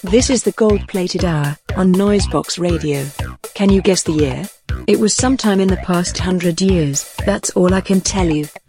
This is the gold-plated hour on Noisebox Radio. Can you guess the year? It was sometime in the past 100 years, that's all I can tell you.